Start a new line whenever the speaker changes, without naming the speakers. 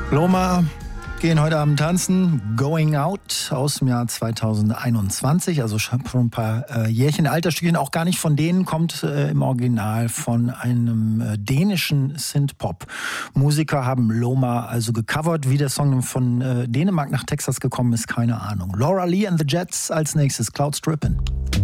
Loma gehen heute Abend tanzen. Going Out aus dem Jahr 2021, also schon ein paar Jährchen alter Stückchen, auch gar nicht von denen, kommt im Original von einem dänischen Synth-Pop-Musiker, haben Loma also gecovert. Wie der Song von Dänemark nach Texas gekommen ist, keine Ahnung. Laura Lee and the Jets als nächstes, Cloud Strippin'.